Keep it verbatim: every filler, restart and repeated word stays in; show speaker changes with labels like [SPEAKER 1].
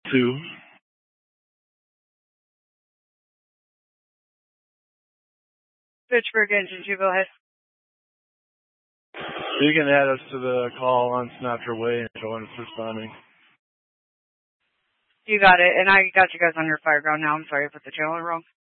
[SPEAKER 1] two.
[SPEAKER 2] Fitchburg Engine two, go ahead.
[SPEAKER 1] You can add us to the call on Sinatra Way and show us responding.
[SPEAKER 2] You got it, and I got you guys on your fire ground now. I'm sorry I put the channel wrong.